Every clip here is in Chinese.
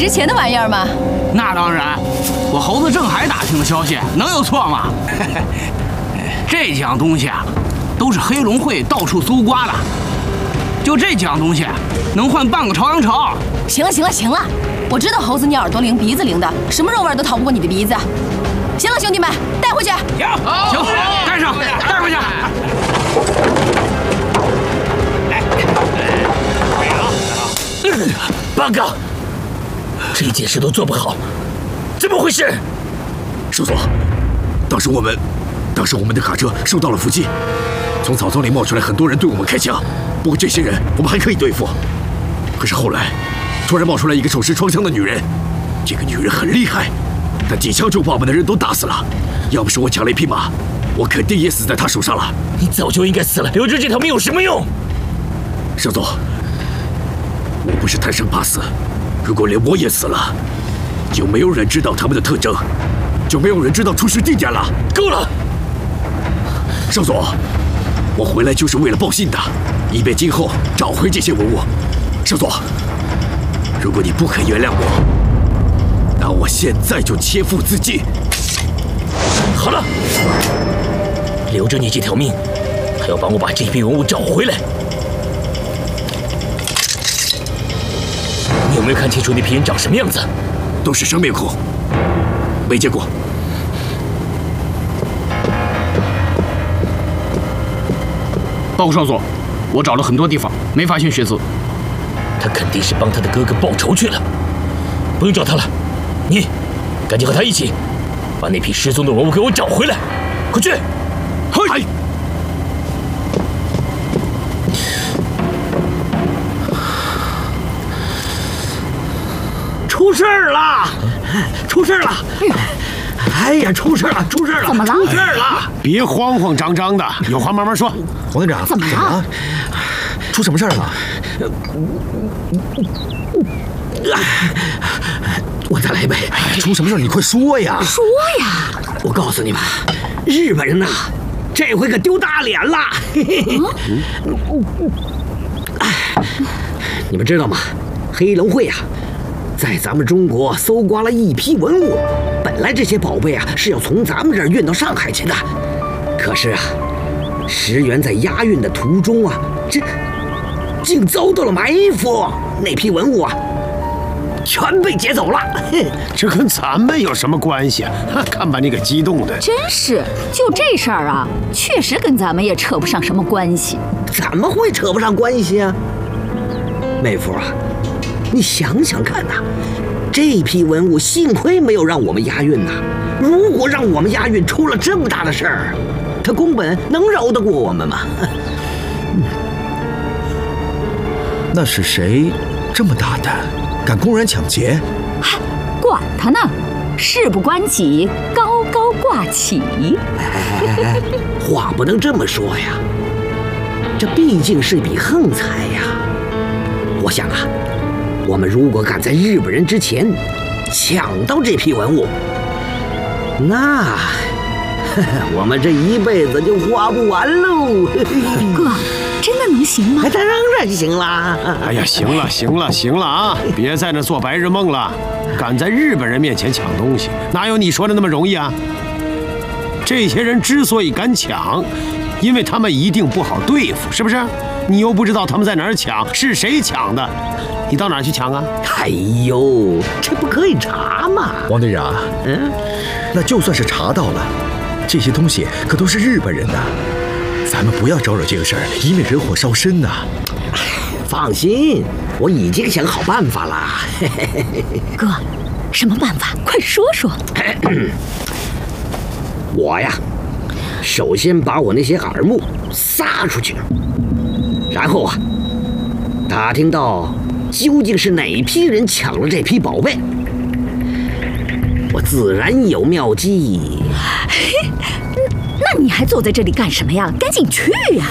值钱的玩意儿吗？ 那当然，我猴子正海打听的消息，能有错吗？这几样东西啊，都是黑龙会到处搜刮的。就这几样东西，能换半个朝阳城。 行了行了行了，我知道猴子你耳朵灵鼻子灵的，什么肉味都逃不过你的鼻子。行了，兄弟们，带回去。 行，带上，带回去。 八哥，这件事都做不好，怎么回事？ 少佐，当时我们的卡车受到了伏击，从草丛里冒出来很多人对我们开枪。不过这些人我们还可以对付，可是后来突然冒出来一个手持双枪的女人，这个女人很厉害，她几枪就把我们的人都打死了。要不是我抢了一匹马，我肯定也死在她手上了。 你早就应该死了，留着这条命有什么用？ 少佐，我不是贪生怕死，如果连我也死了，就没有人知道他们的特征，就没有人知道出事地点了。 够了， 少佐，我回来就是为了报信的，以便今后找回这些文物。少佐，如果你不肯原谅我，那我现在就切腹自尽。 好了，留着你这条命，还要帮我把这批文物找回来。你有没有看清楚那批人长什么样子？ 都是生面孔，没见过。 报告少佐，我找了很多地方，没发现血渍。 他肯定是帮他的哥哥报仇去了，不用找他了，你赶紧和他一起把那批失踪的文物给我找回来，快去！ 嗨！ 出事儿了！出事儿了！哎呀，出事儿了！出事儿了！ 怎么了？ 出事儿了！ 别慌慌张张的，有话慢慢说。 王队长， 怎么了？ 出什么事儿了？ 我再来一杯。 出什么事儿？你快说呀！ 说呀！ 我告诉你们，日本人呐，这回可丢大脸了。你们知道吗？黑龙会啊，在咱们中国搜刮了一批文物。本来这些宝贝啊是要从咱们这儿运到上海去的，可是啊，石原在押运的途中啊，这竟遭到了埋伏，那批文物啊全被劫走了。 这跟咱们有什么关系啊？看把你给激动的！ 真是，就这事儿啊，确实跟咱们也扯不上什么关系。 怎么会扯不上关系啊？妹夫啊，你想想看呐，这批文物幸亏没有让我们押运呐，如果让我们押运，出了这么大的事儿，他宫本能饶得过我们吗？ 那是谁这么大胆，敢公然抢劫？ 嗨，管他呢，事不关己，高高挂起。 话不能这么说呀，这毕竟是笔横财呀。我想啊，我们如果赶在日本人之前抢到这批文物，那我们这一辈子就花不完喽。 哥，真的能行吗？ 当然行啦。 哎呀，行了行了行了啊！别在那做白日梦了。敢在日本人面前抢东西，哪有你说的那么容易啊？这些人之所以敢抢，因为他们一定不好对付，是不是？你又不知道他们在哪儿抢，是谁抢的，你到哪儿去抢啊？ 哎呦，这不可以查吗？ 王队长，那就算是查到了，这些东西可都是日本人的，咱们不要招惹这个事儿，以免惹火烧身呐。 放心，我已经想好办法了。 哥，什么办法？快说说。 我呀，首先把我那些耳目撒出去，然后啊，打听到究竟是哪批人抢了这批宝贝，我自然有妙计。 那你还坐在这里干什么呀？赶紧去呀！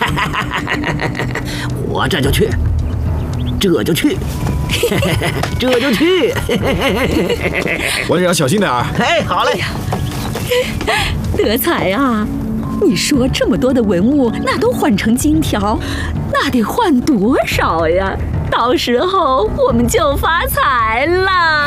我这就去，这就去，这就去。 王队长小心点儿。 哎，好嘞。 德才啊，你说这么多的文物，那都换成金条，那得换多少呀？到时候我们就发财了。